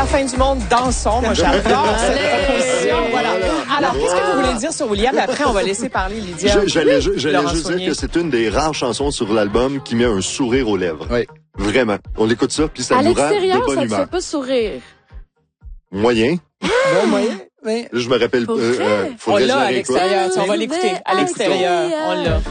la fin du monde, dansons. Moi, j'adore cette proposition. Voilà. Alors, qu'est-ce que vous voulez dire sur William? Après, on va laisser parler Lydia. J'allais juste dire que c'est une des rares chansons sur l'album qui met un sourire aux lèvres. Oui. Vraiment. On écoute ça, puis ça nous rend de l'extérieur, bonne ça te humeur. fait pas sourire. Moyen. Bon moyen. Mais... Je me rappelle, Pour vrai? On faudrait que je l'a la à réécoute. l'extérieur. On va l'écouter. À l'extérieur, on l'a.